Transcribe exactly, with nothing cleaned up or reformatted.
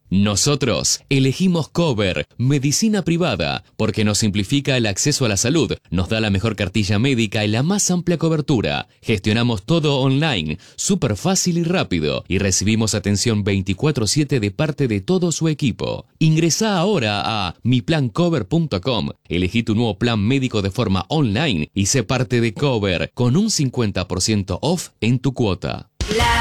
Nosotros elegimos Cover, medicina privada, porque nos simplifica el acceso a la salud, nos da la mejor cartilla médica y la más amplia cobertura. Gestionamos todo online, súper fácil y rápido, y recibimos atención veinticuatro siete de parte de todo su equipo. Ingresá ahora a mi plan cover punto com, elegí tu nuevo plan médico de forma online y sé parte de Cover con un cincuenta por ciento off en tu cuota. La